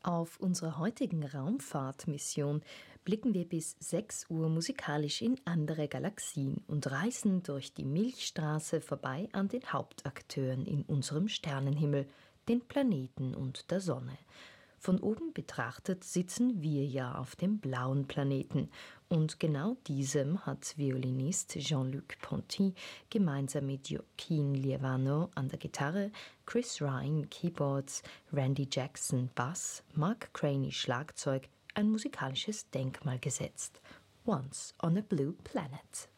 Auf unserer heutigen Raumfahrtmission blicken wir bis 6 Uhr musikalisch in andere Galaxien und reisen durch die Milchstraße vorbei an den Hauptakteuren in unserem Sternenhimmel, den Planeten und der Sonne. Von oben betrachtet sitzen wir ja auf dem blauen Planeten und genau diesem hat Violinist Jean-Luc Ponty gemeinsam mit Joaquin Lievano an der Gitarre, Chris Ryan Keyboards, Randy Jackson Bass, Mark Craney Schlagzeug ein musikalisches Denkmal gesetzt. Once on a Blue Planet.